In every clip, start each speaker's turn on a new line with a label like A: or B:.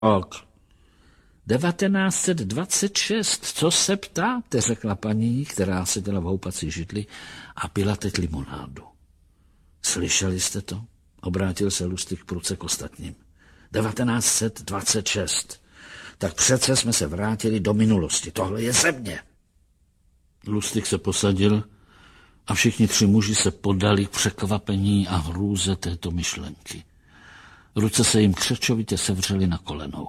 A: rok. 1926, co se ptáte, řekla paní, která seděla v houpací židli a pila teď limonádu. Slyšeli jste to? Obrátil se Lustig prudce k ostatním. 1926. Tak přece jsme se vrátili do minulosti. Tohle je země. Lustig se posadil a všichni tři muži se podali k překvapení a hrůze této myšlenky. Ruce se jim křečovitě sevřely na kolenou.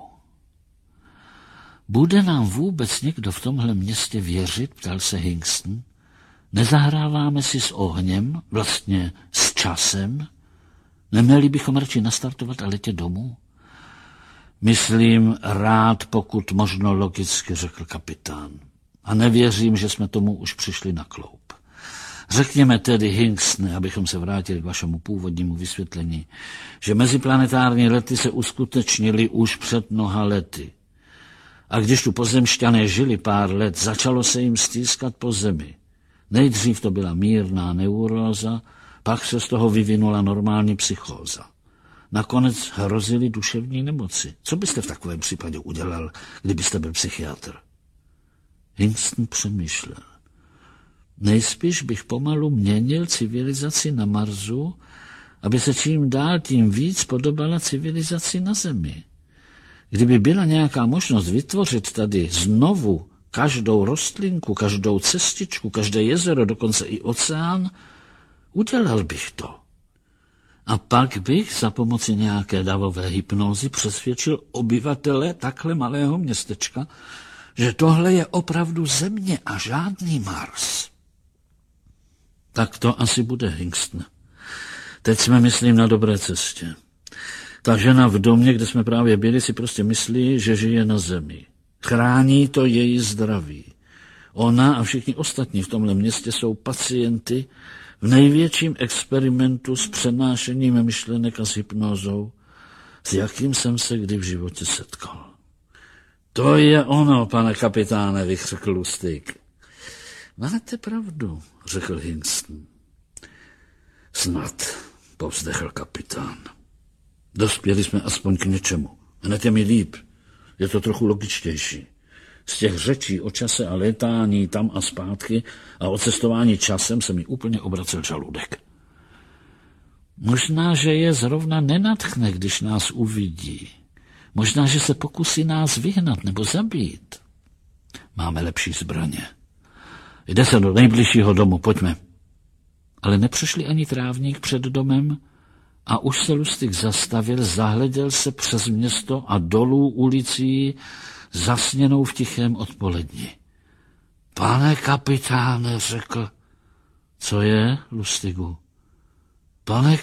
A: Bude nám vůbec někdo v tomhle městě věřit, ptal se Hingston. Nezahráváme si s ohněm, vlastně s časem? Neměli bychom radši nastartovat a letět domů? Myslím rád, pokud možno logicky, řekl kapitán. A nevěřím, že jsme tomu už přišli na kloub. Řekněme tedy, Hingstne, abychom se vrátili k vašemu původnímu vysvětlení, že meziplanetární lety se uskutečnily už před mnoha lety. A když tu pozemšťané žili pár let, začalo se jim stýskat po zemi. Nejdřív to byla mírná neuróza, pak se z toho vyvinula normální psychóza. Nakonec hrozily duševní nemoci. Co byste v takovém případě udělal, kdybyste byl psychiatr? Hingston přemýšlel. Nejspíš bych pomalu měnil civilizaci na Marsu, aby se čím dál tím víc podobala civilizaci na Zemi. Kdyby byla nějaká možnost vytvořit tady znovu každou rostlinku, každou cestičku, každé jezero, dokonce i oceán, udělal bych to. A pak bych za pomoci nějaké davové hypnózy přesvědčil obyvatele takhle malého městečka, že tohle je opravdu země a žádný Mars. Tak to asi bude, Hingston. Teď jsme, myslím, na dobré cestě. Ta žena v domě, kde jsme právě byli, si prostě myslí, že žije na zemi. Chrání to její zdraví. Ona a všichni ostatní v tomhle městě jsou pacienty v největším experimentu s přenášením myšlenek a s hypnózou, s jakým jsem se kdy v životě setkal. To je ono, pane kapitáne, vykřikl Lustig. Máte pravdu, řekl Hingston. Snad, povzdechl kapitán. Dospěli jsme aspoň k něčemu. Hned je mi líp. Je to trochu logičtější. Z těch řečí o čase a létání tam a zpátky a o cestování časem se mi úplně obracel žaludek. Možná, že je zrovna nenadchne, když nás uvidí. Možná, že se pokusí nás vyhnat nebo zabít. Máme lepší zbraně. Jde se do nejbližšího domu, pojďme. Ale nepřešli ani trávník před domem a už se Lustig zastavil, zahleděl se přes město a dolů ulicí, zasněnou v tichém odpoledni. Pane kapitáne, řekl. Co je, Lustigu? Pane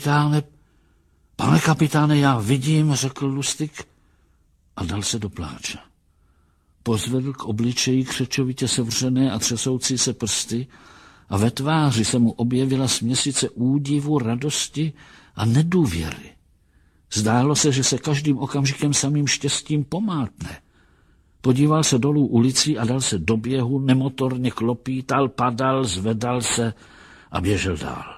A: kapitáne, já vidím, řekl Lustig a dal se do pláče. Pozvedl k obličeji křečovitě sevřené a třesoucí se prsty a ve tváři se mu objevila směsice údivu, radosti a nedůvěry. Zdálo se, že se každým okamžikem samým štěstím pomátne. Podíval se dolů ulicí a dal se do běhu, nemotorně klopítal, padal, zvedal se a běžel dál.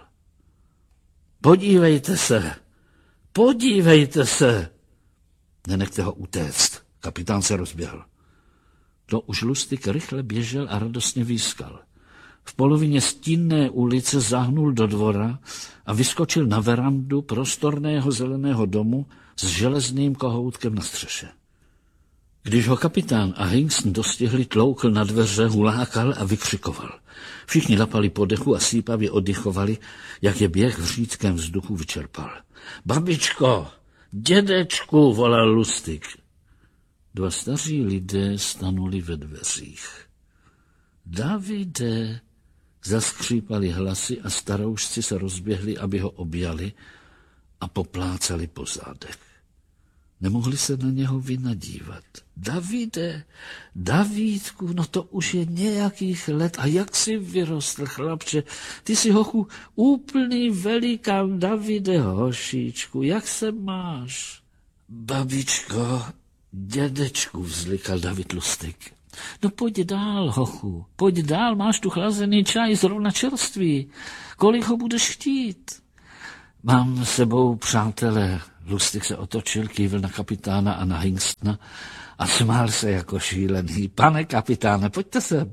A: Podívejte se! Nenechte ho utéct. Kapitán se rozběhl. To už Lustig rychle běžel a radostně výskal. V polovině stínné ulice zahnul do dvora a vyskočil na verandu prostorného zeleného domu s železným kohoutkem na střeše. Když ho kapitán a Hingston dostihli, tloukl na dveře, hulákal a vykřikoval. Všichni lapali po dechu a sípavě oddychovali, jak je běh v řídkém vzduchu vyčerpal. Babičko, dědečku, volal Lustig. Dva staří lidé stanuli ve dveřích. Davide, zaskřípali hlasy a staroušci se rozběhli, aby ho objali a poplácali po zádech. Nemohli se na něho vynadívat. Davide, Davídku, no to už je nějakých let. A jak jsi vyrostl, chlapče? Ty jsi, hochu, úplný velikán. Davide, hošíčku, jak se máš? Babičko, dědečku, vzlikal David Lustig. No pojď dál, hochu, pojď dál, máš tu chlazený čaj, zrovna čerstvý. Kolik ho budeš chtít? Mám s sebou, přátelé, Lustig se otočil, kývil na kapitána a na Hingstna a smál se jako šílený. Pane kapitáne, pojďte sem.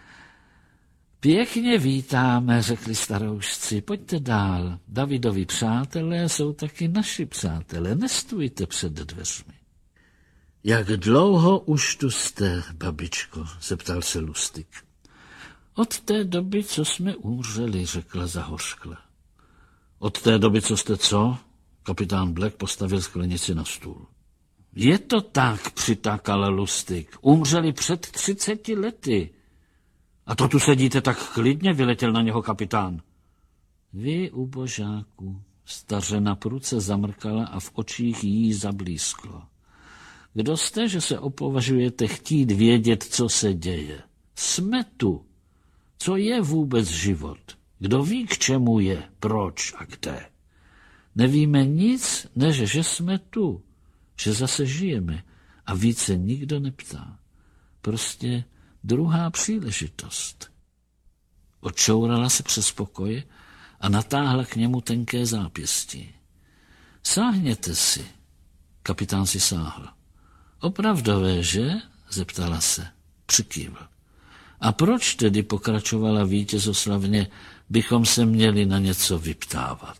A: Pěkně vítáme, řekli staroušci, pojďte dál. Davidovi přátelé jsou taky naši přátelé, nestůjte před dveřmi. Jak dlouho už tu jste, babičko, zeptal se Lustig. Od té doby, co jsme umřeli, řekla zahořkle. Od té doby, co jste co? Kapitán Black postavil sklenici na stůl. Je to tak, přitákal Lustig. Umřeli před 30 lety. A to tu sedíte tak klidně, vyletěl na něho kapitán. Vy, ubožáku, stařena pruce zamrkala a v očích jí zablísklo. Kdo jste, že se opovažujete chtít vědět, co se děje? Jsme tu. Co je vůbec život? Kdo ví, k čemu je, proč a kde? Nevíme nic, než že jsme tu, že zase žijeme a více nikdo neptá. Prostě druhá příležitost. Odčourala se přes pokoje a natáhla k němu tenké zápěstí. Sáhněte si. Kapitán si sáhl. Opravdové, že? Zeptala se. Přikývl. A proč tedy, pokračovala vítězoslavně, bychom se měli na něco vyptávat?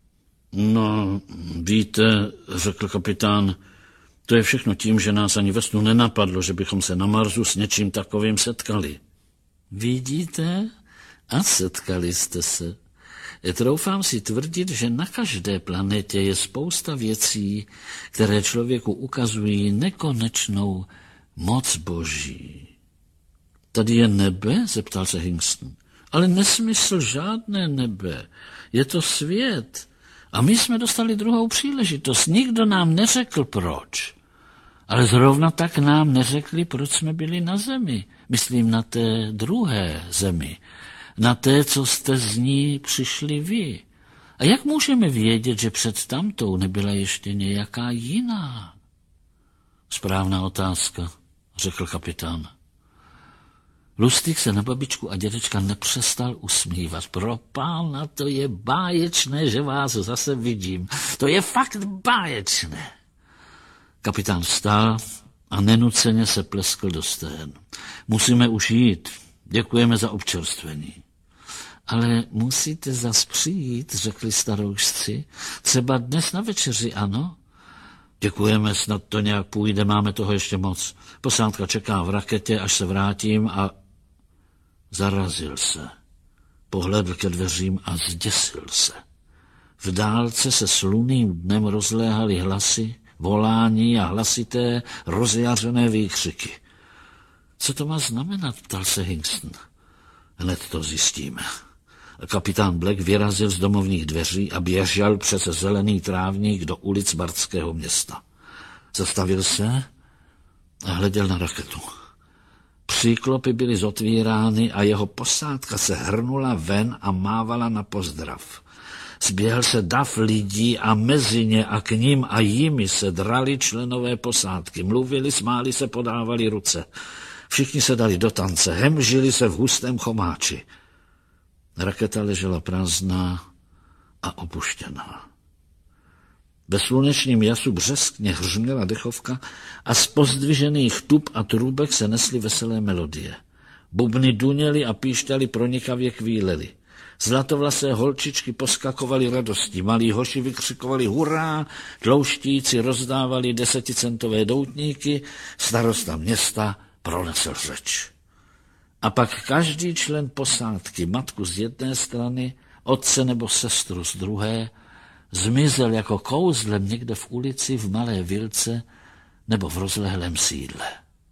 A: No, víte, řekl kapitán, to je všechno tím, že nás ani ve snu nenapadlo, že bychom se na Marsu s něčím takovým setkali. Vidíte? A setkali jste se. Troufám si tvrdit, že na každé planetě je spousta věcí, které člověku ukazují nekonečnou moc boží. Tady je nebe? Zeptal se Hingston. Ale nesmysl žádné nebe. Je to svět. A my jsme dostali druhou příležitost. Nikdo nám neřekl proč. Ale zrovna tak nám neřekli, proč jsme byli na zemi. Myslím na té druhé zemi. Na té, co jste z ní přišli vy. A jak můžeme vědět, že před tamtou nebyla ještě nějaká jiná? Správná otázka, řekl kapitán. Lustig se na babičku a dědečka nepřestal usmívat. Propána, to je báječné, že vás zase vidím. To je fakt báječné. Kapitán vstal a nenuceně se pleskl do stén. Musíme už jít. Děkujeme za občerstvení. Ale musíte zas přijít, řekli staroušci. Třeba dnes na večeři, ano? Děkujeme, snad to nějak půjde, máme toho ještě moc. Posádka čeká v raketě, až se vrátím a... Zarazil se. Pohledl ke dveřím a zděsil se. V dálce se sluným dnem rozléhaly hlasy, volání a hlasité, rozjařené výkřiky. Co to má znamenat, ptal se Hingston. Hned to zjistíme. Kapitán Black vyrazil z domovních dveří a běžel přes zelený trávník do ulic Bardského města. Zastavil se a hleděl na raketu. Příklopy byly zotvírány a jeho posádka se hrnula ven a mávala na pozdrav. Zběhl se dav lidí a mezi ně a k ním a jimi se drali členové posádky. Mluvili, smáli se, podávali ruce. Všichni se dali do tance, hemžili se v hustém chomáči. Raketa ležela prázdná a opuštěná. Ve slunečním jasu břeskně hřměla dechovka a z pozdvižených tub a trubek se nesly veselé melodie. Bubny duněly a píšťaly pronikavě kvílely. Zlatovlasé holčičky poskakovaly radostí, malí hoši vykřikovali hurá, tlouštíci rozdávali 10centové doutníky, starosta města pronesl řeč. A pak každý člen posádky, matku z jedné strany, otce nebo sestru z druhé, zmizel jako kouzlem někde v ulici, v malé vilce nebo v rozlehlém sídle.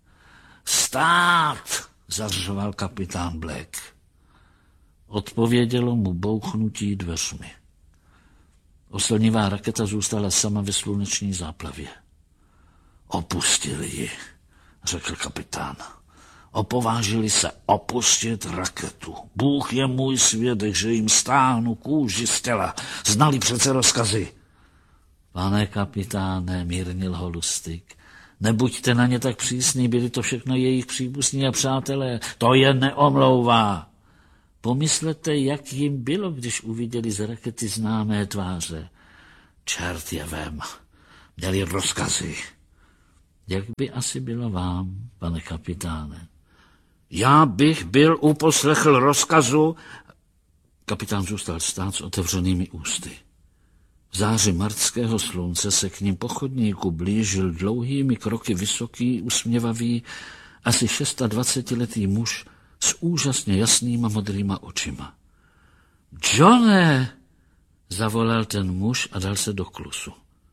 A: Stát! Zařval kapitán Black. Odpovědělo mu bouchnutí dveřmi. Oslnivá raketa zůstala sama ve sluneční záplavě. Opustili ji, řekl kapitán. Opovážili se opustit raketu. Bůh je můj svědek, že jim stáhnu kůži z těla. Znali přece rozkazy. Pane kapitáne, mírnil ho Lustig, nebuďte na ně tak přísný, byli to všechno jejich příbuzní a přátelé. To je neomlouvá. Pomyslete, jak jim bylo, když uviděli z rakety známé tváře. Čert je vem. měli rozkazy. Jak by asi bylo vám, pane kapitáne? Já bych byl uposlechl rozkazu. Kapitán zůstal stát s otevřenými ústy. V záři martského slunce se k ním po chodníku blížil dlouhými kroky vysoký, usměvavý, asi 26letý muž s úžasně jasnýma modrýma očima. Johne, zavolal ten muž a dal se do klusu.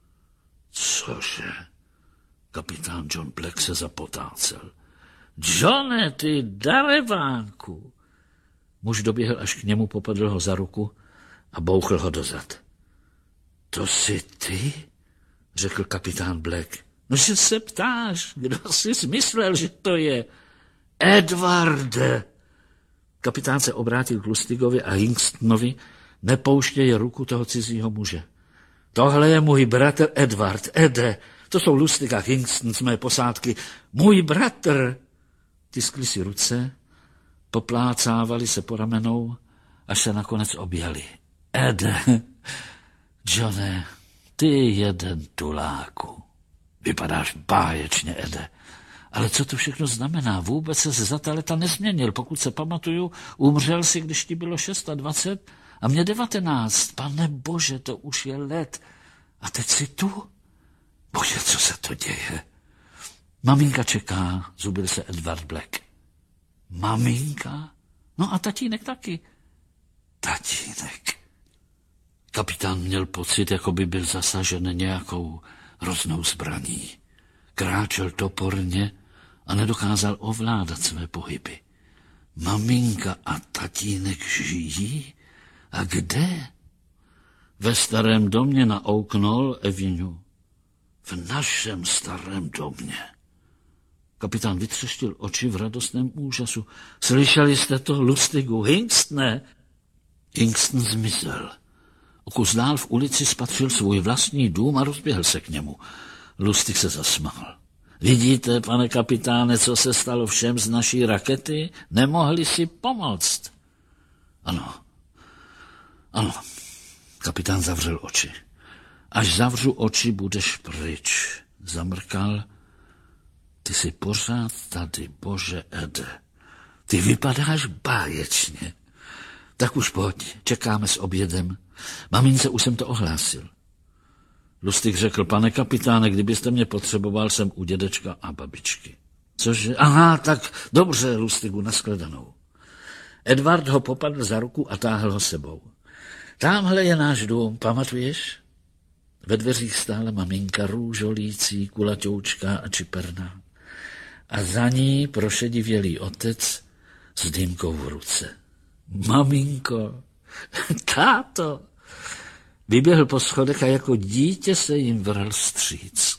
A: Cože? Kapitán John Black se zapotácel. Johne, ty darebánku! Muž doběhl až k němu, popadl ho za ruku a bouchl ho dozad. To jsi ty? Řekl kapitán Black. No, že se ptáš, kdo jsi myslel, že to je? Edwarde! Kapitán se obrátil k Lustigovi a Hingstonovi, nepouštěj ruku toho cizího muže. Tohle je můj bratr Edward, Ede. To jsou Lustig a Hingston z mé posádky. Můj bratr! Tiskli si ruce, poplácávali se po ramenou, až se nakonec objali. Ede, Johne, ty jeden tuláku. Vypadáš báječně, Ede. Ale co to všechno znamená? Vůbec se za ta leta nezměnil. Pokud se pamatuju, umřel si, když ti bylo 26 a mě 19. Pane bože, to už je let. A teď si tu? Bože, co se to děje? Maminka čeká, zubil se Edward Black. Maminka? No a tatínek taky. Tatínek. Kapitán měl pocit, jako by byl zasažen nějakou hroznou zbraní. Kráčel toporně a nedokázal ovládat své pohyby. Maminka a tatínek žijí? A kde? Ve starém domě na Oak Knoll Avenue. V našem starém domě. Kapitán vytřeštil oči v radostném úžasu. Slyšeli jste to, Lustigu? Hingstone? Hingston zmizel. O kus dál v ulici spatřil svůj vlastní dům a rozběhl se k němu. Lustig se zasmál. Vidíte, pane kapitáne, co se stalo všem z naší rakety? Nemohli si pomoct. Ano. Kapitán zavřel oči. Až zavřu oči, budeš pryč. Zamrkal. Ty jsi pořád tady, bože Ede. Ty vypadáš báječně. Tak už pojď, čekáme s obědem. Mamince už jsem to ohlásil. Lustig řekl, pane kapitáne, kdybyste mě potřeboval, jsem u dědečka a babičky. Cože? Aha, tak dobře, Lustigu, nashledanou. Edward ho popadl za ruku a táhl ho sebou. Támhle je náš dům, pamatuješ? Ve dveřích stála maminka růžolící, kulaťoučká a čiperná. A za ní prošedivělý otec s dýmkou v ruce. Maminko, táto! Vyběhl po schodech a jako dítě se jim vrhl vstříc.